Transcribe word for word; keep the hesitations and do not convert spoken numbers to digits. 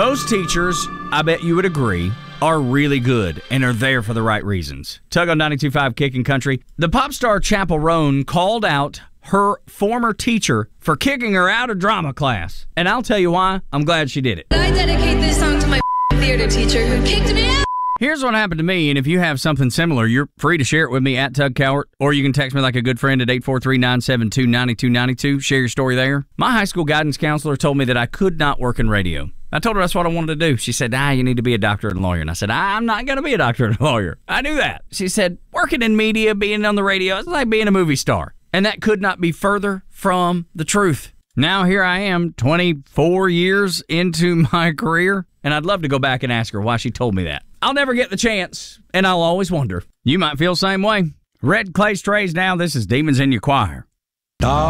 Most teachers, I bet you would agree, are really good and are there for the right reasons. Tug on ninety-two point five Kicking Country. The pop star Chappell Roan called out her former teacher for kicking her out of drama class. And I'll tell you why. I'm glad she did it. I dedicate this song to my theater teacher who kicked me out. Here's what happened to me, and if you have something similar, you're free to share it with me at Tug Cowart, or you can text me like a good friend at eight four three, nine seven two, nine two nine two. Share your story there. My high school guidance counselor told me that I could not work in radio. I told her that's what I wanted to do. She said, ah, you need to be a doctor and lawyer. And I said, I'm not going to be a doctor and lawyer. I knew that. She said, working in media, being on the radio, it's like being a movie star. And that could not be further from the truth. Now here I am, twenty-four years into my career, and I'd love to go back and ask her why she told me that. I'll never get the chance, and I'll always wonder. You might feel the same way. Red Clay Strays now. This is Demons in Your Choir.